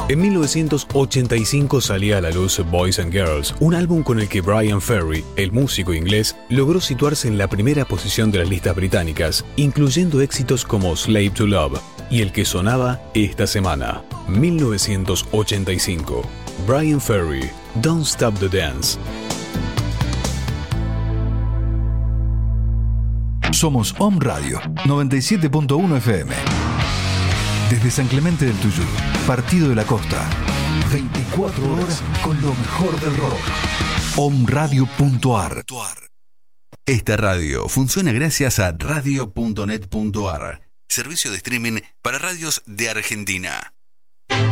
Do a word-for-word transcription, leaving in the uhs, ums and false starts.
En mil novecientos ochenta y cinco salía a la luz Boys and Girls, un álbum con el que Bryan Ferry, el músico inglés, logró situarse en la primera posición de las listas británicas, incluyendo éxitos como Slave to Love y el que sonaba esta semana. mil novecientos ochenta y cinco. Bryan Ferry, Don't Stop the Dance. Somos Home Radio noventa y siete punto uno F M. Desde San Clemente del Tuyú, Partido de la Costa. veinticuatro horas con lo mejor del rock. home radio punto a r. Esta radio funciona gracias a radio punto net punto a r, servicio de streaming para radios de Argentina.